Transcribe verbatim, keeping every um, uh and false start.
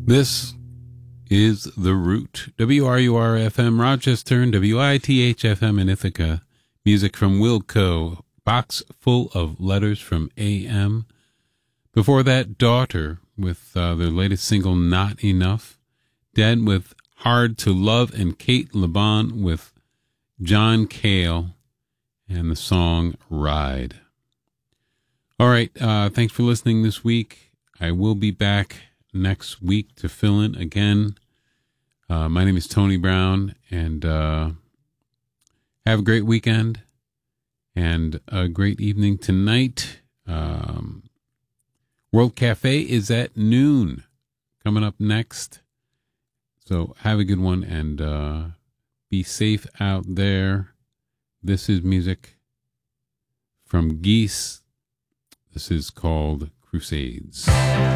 This is The Root. W R U R F M Rochester and W I T H F M in Ithaca. Music from Wilco. Box Full of Letters from A M. Before that, Daughter with uh, their latest single, Not Enough. Dead with Hard to Love, and Kate LeBon with John Cale and the song Ride. All right, uh, thanks for listening this week. I will be back next week to fill in again. Uh, my name is Tony Brown, and uh, have a great weekend and a great evening tonight. Um, World Cafe is at noon coming up next. So have a good one, and uh, be safe out there. This is music from Geese. This is called Crusades.